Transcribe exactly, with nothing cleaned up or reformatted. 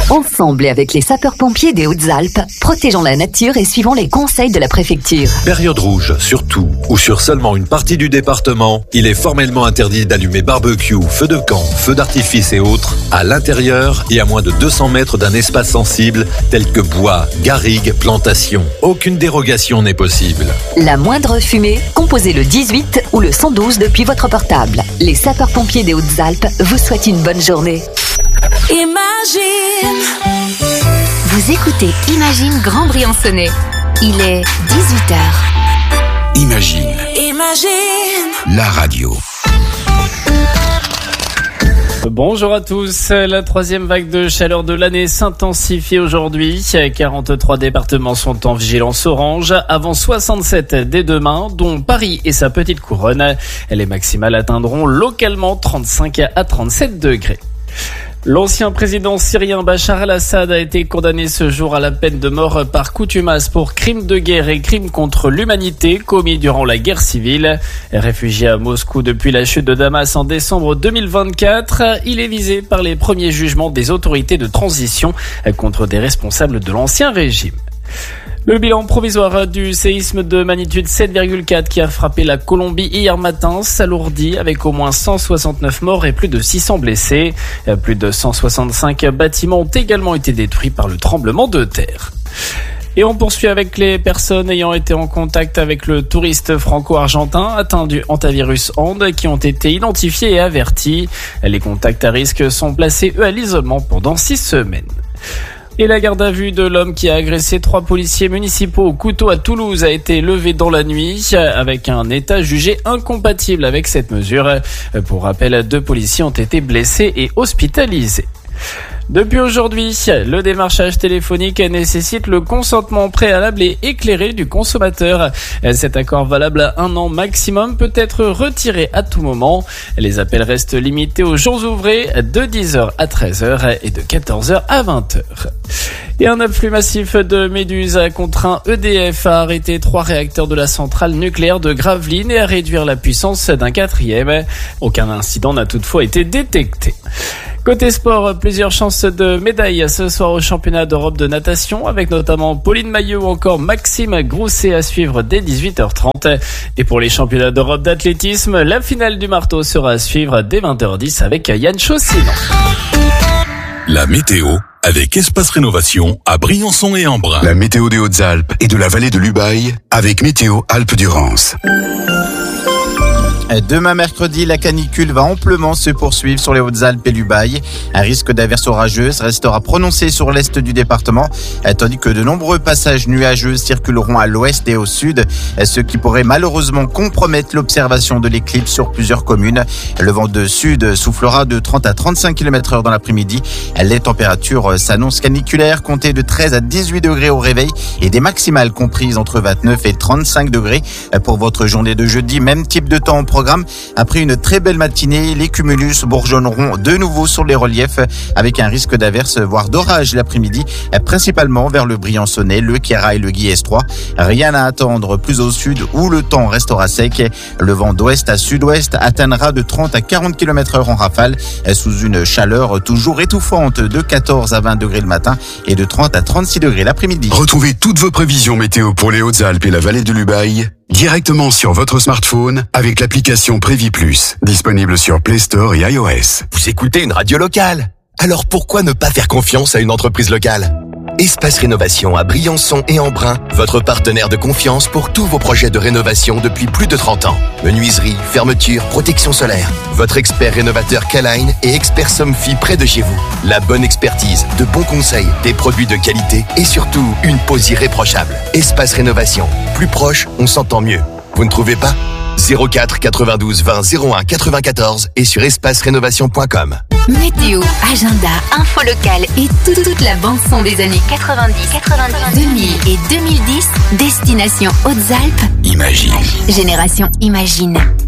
Ensemble et avec les sapeurs-pompiers des Hautes-Alpes, protégeons la nature et suivons les conseils de la préfecture. Période rouge, sur tout ou sur seulement une partie du département, il est formellement interdit d'allumer barbecue, feux de camp, feux d'artifice et autres à l'intérieur et à moins de deux cents mètres d'un espace sensible tel que bois, garrigues, plantations. Aucune dérogation n'est possible. La moindre fumée, composez le dix-huit ou le cent douze depuis votre portable. Les sapeurs-pompiers des Hautes-Alpes vous souhaitent une bonne journée. Imagine. Vous écoutez Imagine Grand Briançonnais. Il est dix-huit heures. Imagine. Imagine. La radio. Bonjour à tous. La troisième vague de chaleur de l'année s'intensifie aujourd'hui. quarante-trois départements sont en vigilance orange, avant soixante-sept dès demain, dont Paris et sa petite couronne. Les maximales atteindront localement trente-cinq à trente-sept degrés. L'ancien président syrien Bachar el-Assad a été condamné ce jour à la peine de mort par contumace pour crimes de guerre et crimes contre l'humanité commis durant la guerre civile. Réfugié à Moscou depuis la chute de Damas en décembre deux mille vingt-quatre, il est visé par les premiers jugements des autorités de transition contre des responsables de l'ancien régime. Le bilan provisoire du séisme de magnitude sept virgule quatre qui a frappé la Colombie hier matin s'alourdit avec au moins cent soixante-neuf morts et plus de six cents blessés. Plus de cent soixante-cinq bâtiments ont également été détruits par le tremblement de terre. Et on poursuit avec les personnes ayant été en contact avec le touriste franco-argentin atteint du hantavirus Hand qui ont été identifiés et avertis. Les contacts à risque sont placés eux à l'isolement pendant six semaines. Et la garde à vue de l'homme qui a agressé trois policiers municipaux au couteau à Toulouse a été levée dans la nuit avec un état jugé incompatible avec cette mesure. Pour rappel, deux policiers ont été blessés et hospitalisés. Depuis aujourd'hui, le démarchage téléphonique nécessite le consentement préalable et éclairé du consommateur. Cet accord valable à un an maximum peut être retiré à tout moment. Les appels restent limités aux jours ouvrés de dix heures à treize heures et de quatorze heures à vingt heures. Et un afflux massif de méduses a contraint E D F à arrêter trois réacteurs de la centrale nucléaire de Gravelines et à réduire la puissance d'un quatrième. Aucun incident n'a toutefois été détecté. Côté sport, plusieurs chances de médailles ce soir au championnat d'Europe de natation avec notamment Pauline Maillot ou encore Maxime Grousset à suivre dès dix-huit heures trente. Et pour les championnats d'Europe d'athlétisme, la finale du marteau sera à suivre dès vingt heures dix avec Yann Chaussinon. La météo avec Espace Rénovation à Briançon et Embrun. La météo des Hautes-Alpes et de la vallée de l'Ubaye avec Météo Alpes-Durance. Demain mercredi, la canicule va amplement se poursuivre sur les Hautes-Alpes et l'Ubaye. Un risque d'averse orageuse restera prononcé sur l'est du département, tandis que de nombreux passages nuageux circuleront à l'ouest et au sud, ce qui pourrait malheureusement compromettre l'observation de l'éclipse sur plusieurs communes. Le vent de sud soufflera de trente à trente-cinq kilomètres heure dans l'après-midi. Les températures s'annoncent caniculaires, comptées de treize à dix-huit degrés au réveil et des maximales comprises entre vingt-neuf et trente-cinq degrés. Pour votre journée de jeudi, même type de temps en programme. Après une très belle matinée, les cumulus bourgeonneront de nouveau sur les reliefs avec un risque d'averse, voire d'orage l'après-midi, principalement vers le Briançonnais, le Queyras et le Guiers trois. Rien à attendre plus au sud où le temps restera sec. Le vent d'ouest à sud-ouest atteindra de trente à quarante kilomètres heure en rafale sous une chaleur toujours étouffante de quatorze à vingt degrés le matin et de trente à trente-six degrés l'après-midi. Retrouvez toutes vos prévisions météo pour les Hautes-Alpes et la vallée de l'Ubaye directement sur votre smartphone avec l'application Prévi Plus, disponible sur Play Store et iOS. Vous écoutez une radio locale, alors pourquoi ne pas faire confiance à une entreprise locale ? Espace Rénovation à Briançon et Embrun, votre partenaire de confiance pour tous vos projets de rénovation depuis plus de trente ans. Menuiserie, fermeture, protection solaire. Votre expert rénovateur K-Line et expert Somfy près de chez vous. La bonne expertise, de bons conseils, des produits de qualité et surtout une pose irréprochable. Espace Rénovation. Plus proche, on s'entend mieux. Vous ne trouvez pas ? zéro quatre quatre-vingt-douze vingt zéro un quatre-vingt-quatorze et sur espace rénovation point com. Météo, agenda, info locale et toute, toute la bande-son des années quatre-vingt-dix, quatre-vingt-dix, deux mille et deux mille dix. Destination Hautes-Alpes. Imagine. Génération Imagine.